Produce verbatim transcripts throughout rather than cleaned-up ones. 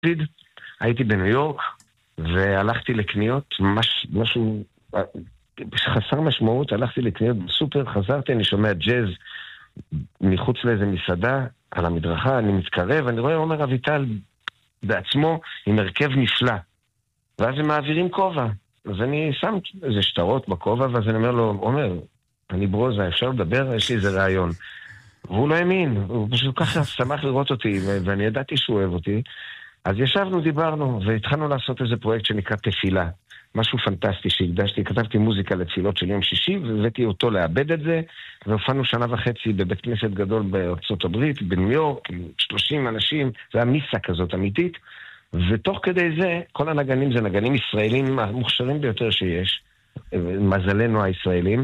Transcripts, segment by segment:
הייתי בניו יורק, והלכתי לקניות, ממש משהו חסר משמעות, הלכתי לקניות בסופר, חזרתי, אני שומע ג'אז מחוץ לאיזה מסעדה, על המדרכה, אני מתקרב, אני רואה עומר אביטל בעצמו עם הרכב נפלא, ואז הם מעבירים כובע, אז אני שם איזה שטרות בכובע, ואז אני אומר לו, עומר, אני ברוזה, אפשר לדבר? יש לי איזה רעיון. והוא לא האמין, הוא פשוט ככה שמח לראות אותי, ואני ידעתי שהוא אוהב אותי, אז ישבנו, דיברנו, והתחלנו לעשות איזה פרויקט שנקרא תפילה, משהו פנטסטי שהקדשתי, כתבתי מוזיקה לתפילות של יום שישי, והבאתי אותו לאבד את זה, והופענו שנה וחצי בבית כנסת גדול בארצות הברית, בניו יורק, עם שלושים אנשים, זה היה מיסה כזאת אמיתית, ותוך כדי זה, כל הנגנים זה נגנים ישראלים המוכשרים ביותר שיש, מזלנו הישראלים,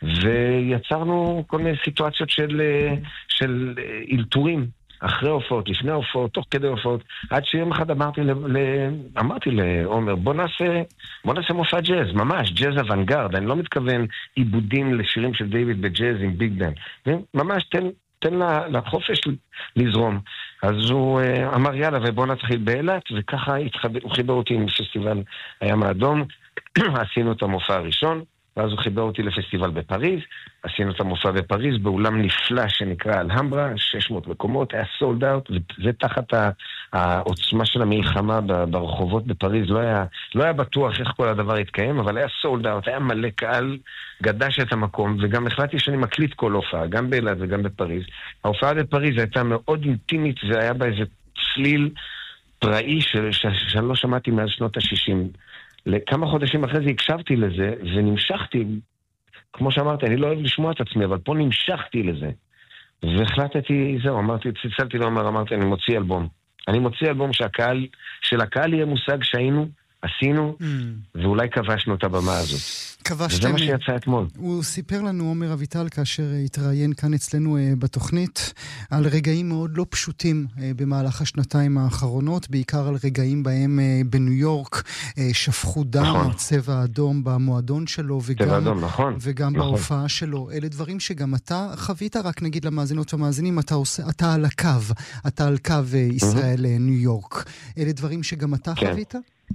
ויצרנו כל מיני סיטואציות של, של אילתורים, אחרי הופעות, לפני הופעות, תוך כדי הופעות, עד שיום אחד אמרתי, ל, ל, אמרתי לעומר, בוא נעשה, בוא נעשה מופע ג'אז, ממש, ג'אז אוונגרד, אני לא מתכוון עיבודים לשירים של דיוויד בג'אז עם ביג בנד, ממש תן, תן לחופש לזרום. אז הוא אמר, יאללה, ובוא נתחיל באילת, וככה הוא חיבר אותי עם פסטיבל הים האדום, עשינו את המופע הראשון, ואז הוא חיבר אותי לפסטיבל בפריז, עשינו את המופע בפריז, באולם נפלא שנקרא אלהמברה, שש מאות מקומות, היה סולד אאוט, וזה תחת העוצמה של המלחמה ברחובות בפריז, לא היה, לא היה בטוח איך כל הדבר יתקיים, אבל היה סולד אאוט, היה מלא קהל, גדש את המקום, וגם החלטתי שאני מקליט כל הופעה, גם באילת וגם בפריז. ההופעה בפריז הייתה מאוד אינטימית, והיה בה איזה צליל פראי שאני לא שמעתי מאז שנות ה-שישים. לכמה חודשים אחרי זה הקשבתי לזה, ונמשכתי, כמו שאמרתי, אני לא אוהב לשמוע את עצמי, אבל פה נמשכתי לזה. והחלטתי, זהו, אמרתי, צלצלתי לו, אמר, אמרתי, אני מוציא אלבום. אני מוציא אלבום שהקהל, שלקהל יהיה מושג שהיינו, עשינו, mm. ואולי כבשנו את הבמה הזאת. כבשתם. וזה מה שיצא אתמול. הוא סיפר לנו, עומר אביטל, כאשר התראיין כאן אצלנו בתוכנית, על רגעים מאוד לא פשוטים במהלך השנתיים האחרונות, בעיקר על רגעים בהם בניו יורק שפכו דם, נכון. צבע אדום במועדון שלו, וגם, אדום, נכון. וגם נכון. בהופעה שלו. אלה דברים שגם אתה חווית, רק נגיד למאזינות ומאזינים, אתה, עושה, אתה על הקו, אתה על קו ישראל mm-hmm. ניו יורק. אלה דברים שגם אתה כן. חווית?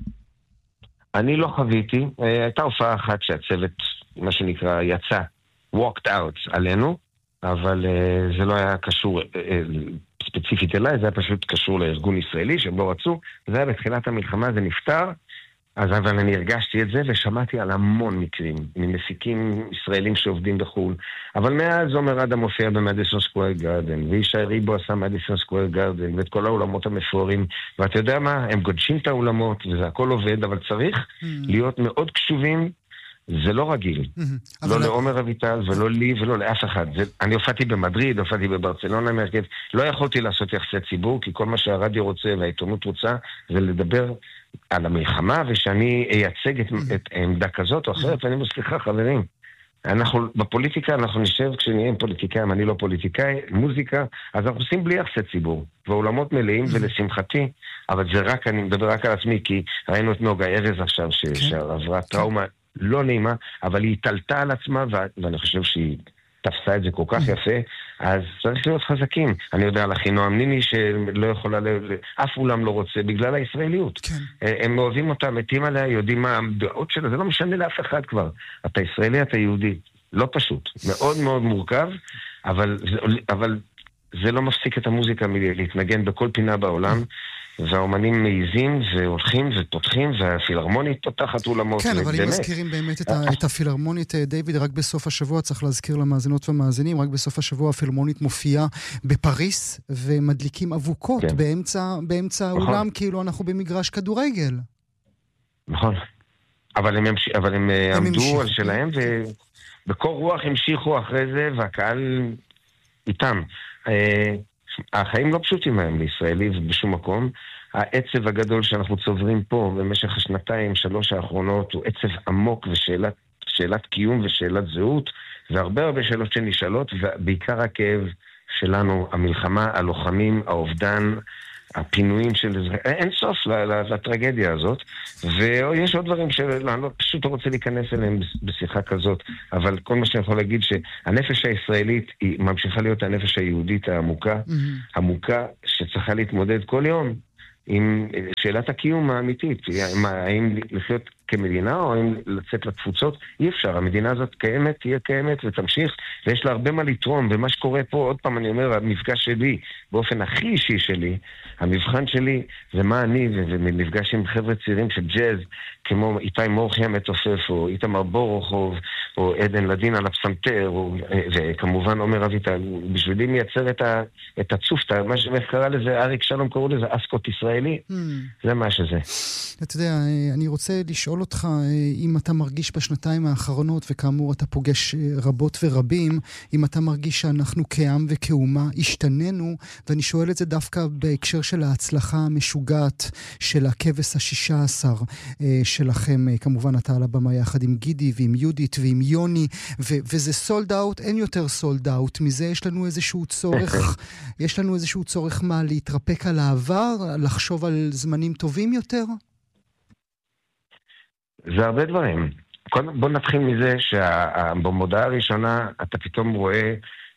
אני לא חוויתי, הייתה הופעה אחת שהצוות, מה שנקרא, יצא, walked out עלינו, אבל זה לא היה קשור ספציפית אליי, זה היה פשוט קשור לארגון ישראלי שהם לא רצו, זה היה בתחילת המלחמה, זה נפטר, אז אבל אני הרגשתי את זה ושמעתי על המון מקרים, ממפיקים ישראלים שעובדים בחו"ל, אבל מאז עומר אדם מופיע במדיסון סקוואר גארדן, וישי ריבו עשה מדיסון סקוואר גארדן, ואת כל האולמות המפוארים, ואתה יודע מה, הם גודשים את האולמות, וזה הכל עובד, אבל צריך mm-hmm. להיות מאוד קשובים, זה לא רגיל, mm-hmm. לא לעומר אביטל, ולא לי, ולא לאף אחד. זה, אני הופעתי במדריד, הופעתי בברצלונה, מרכב, לא יכולתי לעשות יחסי ציבור, כי כל מה שהרדיו רוצה והעיתונות רוצה, זה לדבר על המלחמה, ושאני אייצג את, את העמדה כזאת או אחרת, ואני מסליחה, חברים. אנחנו, בפוליטיקה אנחנו נשב כשנהיה עם פוליטיקאים, אני לא פוליטיקאי, מוזיקה, אז אנחנו עושים בלי יחסי ציבור, והעולמות מלאים, ולשמחתי, אבל זה רק, אני מדבר רק על עצמי, כי ראינו את נוגה ארז עכשיו, ש, שעברה טראומה לא נעימה, אבל היא התעלתה על עצמה, ואני חושב שהיא תפסה את זה כל כך יפה, אז צריך להיות חזקים. אני יודע על אחינועם ניני שלא יכולה, אף אולם לא רוצה, בגלל הישראליות. כן. הם אוהבים אותה, מתים עליה, יודעים מה הדעות שלה, זה לא משנה לאף אחד כבר. אתה ישראלי, אתה יהודי. לא פשוט. מאוד מאוד מורכב, אבל, אבל זה לא מפסיק את המוזיקה להתנגן בכל פינה בעולם. והאומנים מעיזים והולכים ופותחים, והפילהרמונית פותחת אולמות. כן, אבל אם מזכירים באמת את, ה- את הפילהרמונית, דיוויד, רק בסוף השבוע, צריך להזכיר למאזינות ומאזינים, רק בסוף השבוע הפילהרמונית מופיעה בפריס, ומדליקים אבוקות כן. באמצע, באמצע נכון. האולם, כאילו אנחנו במגרש כדורגל. נכון. אבל הם, המש... אבל הם, הם עמדו המשיך. על שלהם, ובקור רוח המשיכו אחרי זה, והקהל איתם. החיים לא פשוטים מהם לישראלי ובשום מקום. העצב הגדול שאנחנו צוברים פה במשך השנתיים, שלוש האחרונות, הוא עצב עמוק ושאלת שאלת קיום ושאלת זהות, והרבה הרבה שאלות שנשאלות, ובעיקר הכאב שלנו, המלחמה, הלוחמים, האובדן, הפינויים של... אין סוף לטרגדיה הזאת, ויש עוד דברים שאני פשוט לא רוצה להיכנס אליהם בשיחה כזאת, אבל כל מה שאני יכול להגיד שהנפש הישראלית היא ממשיכה להיות הנפש היהודית העמוקה, עמוקה שצריכה להתמודד כל יום עם שאלת הקיום האמיתית, האם לחיות כמדינה או האם לצאת לתפוצות. אי אפשר, המדינה הזאת קיימת, תהיה קיימת ותמשיך, ויש לה הרבה מה לתרום, ומה שקורה פה, עוד פעם אני אומר, המפגש שלי, באופן הכי אישי שלי, המבחן שלי זה מה אני, ומפגש עם חבר'ה צעירים של ג'אז, כמו איתי מורחי המתופף, או איתמר בורוכוב, או עדן לדין על הפסנתר, או, וכמובן עומר אביטל, בשבילי מייצר את, ה, את הצופתא, מה שקרא לזה, אריק שלום קראו לזה אסקוט ישראלי, mm. זה מה שזה. אתה יודע, אני רוצה לשאול אותך, אם אתה מרגיש בשנתיים האחרונות, וכאמור אתה פוגש רבות ורבים, אם אתה מרגיש שאנחנו כעם וכאומה השתננו, ואני שואל את זה דווקא בהקשר של ההצלחה המשוגעת של הכבש השישה עשר שלכם, כמובן אתה על הבמה יחד עם גידי ועם יהודית ועם יוני, ו- וזה סולד אאוט, אין יותר סולד אאוט, מזה יש לנו איזשהו צורך, יש לנו איזשהו צורך מה, להתרפק על העבר, לחשוב על זמנים טובים יותר? זה הרבה דברים. בוא נתחיל מזה שבמודעה הראשונה אתה פתאום רואה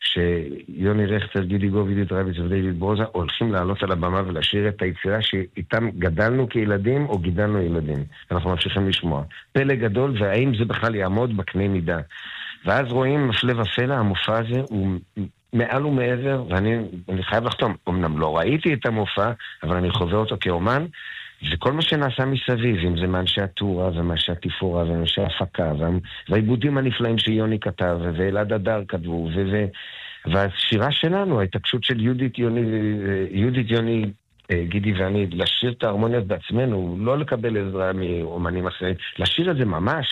שיוני רכטר, גידי גוב, עידית רביץ ודייוויד ברוזה הולכים לעלות על הבמה ולשיר את היצירה שאיתם גדלנו כילדים או גידלנו ילדים. אנחנו ממשיכים לשמוע. פלא גדול, והאם זה בכלל יעמוד בקנה מידה. ואז רואים מפלא ופלא, המופע הזה הוא מעל ומעבר, ואני אני חייב לחתום. אמנם לא ראיתי את המופע, אבל אני חווה אותו כאומן, וכל מה שנעשה מסביב, אם זה מאנשי הטורה ומאנשי התיפורה ומאנשי ההפקה והעיבודים הנפלאים שיוני כתב ואלעד הדר כתבו והשירה שלנו, ההתעקשות של יהודית יוני, יהודית יוני גידי ואני, לשיר את ההרמוניות בעצמנו, לא לקבל עזרה מאומנים אחרים, לשיר את זה ממש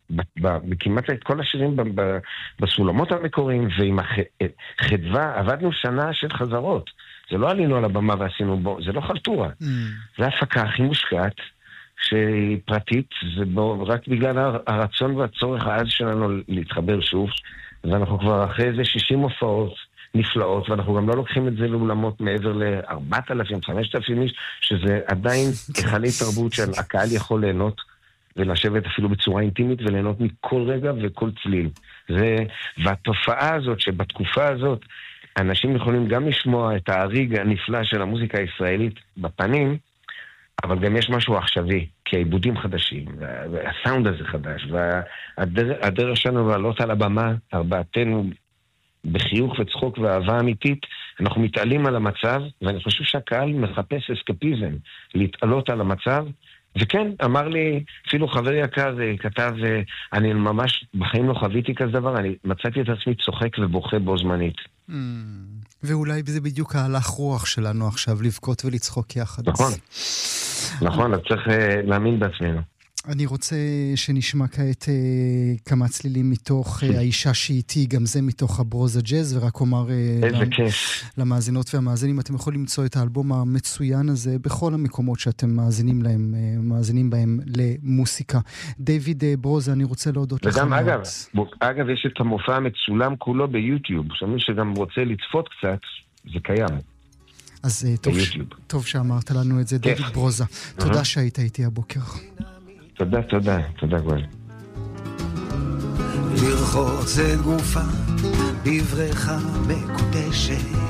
בכמעט את כל השירים בסולמות המקוריים, ועם החדווה עבדנו שנה של חזרות. זה לא עלינו על הבמה ועשינו בו, זה לא חלטורה. Mm. זה הפקה הכי מושקעת, שהיא פרטית, זה בו, רק בגלל הרצון והצורך העז שלנו להתחבר שוב, ואנחנו כבר אחרי איזה שישים הופעות נפלאות, ואנחנו גם לא לוקחים את זה לאולמות מעבר ל-ארבעת אלפים, חמשת אלפים איש, שזה עדיין כחלי תרבות של הקהל יכול ליהנות, ולשבת אפילו בצורה אינטימית, וליהנות מכל רגע וכל צליל. זה, והתופעה הזאת, שבתקופה הזאת, אנשים יכולים גם לשמוע את ההריג הנפלא של המוזיקה הישראלית בפנים, אבל גם יש משהו עכשווי, כי העיבודים חדשים, והסאונד הזה חדש, והדרך שלנו לעלות על הבמה, ארבעתנו בחיוך וצחוק ואהבה אמיתית, אנחנו מתעלים על המצב, ואני חושב שהקהל מחפש אסקפיזם, להתעלות על המצב, וכן, אמר לי, אפילו חבר יקר כתב, אני ממש בחיים לא חוויתי כזה דבר, אני מצאתי את עצמי צוחק ובוכה בו זמנית. Mm, ואולי זה בדיוק ההלך רוח שלנו עכשיו, לבכות ולצחוק יחד. נכון, נכון, אז צריך להאמין בעצמנו. אני רוצה שנשמע כעת אה, כמה צלילים מתוך אה, האישה שאיתי, גם זה מתוך הברוזה ג'אז, ורק אומר אה, איזה כיף. למאזינות והמאזינים, אתם יכולים למצוא את האלבום המצוין הזה בכל המקומות שאתם מאזינים להם, אה, מאזינים בהם למוסיקה. דיוויד אה, ברוזה, אני רוצה להודות לך. וגם אגב, אגב, יש את המופע המצולם כולו ביוטיוב, שמי שגם רוצה לצפות קצת, זה קיים. אז אה, טוב, טוב שאמרת לנו את זה, דיוויד ברוזה. תודה שהיית איתי הבוקר. תודה, תודה, תודה גואל. לרחוץ את גופה בבריכה מקודשת